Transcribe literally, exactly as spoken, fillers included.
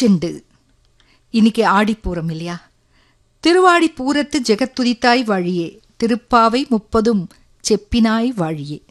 பூச்செண்டு. இன்னைக்கு ஆடிப்பூரம் இல்லையா? திருவாடி பூரத்து ஜெகத்துதித்தாய் வாழியே, திருப்பாவை முப்பதும் செப்பினாய் வாழியே.